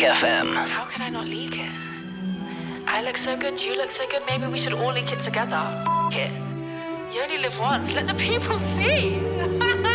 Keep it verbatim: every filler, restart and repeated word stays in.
Leak F M. How could I not leak it? I look so good, you look so good, maybe we should all leak it together. F it. You only live once, let the people see.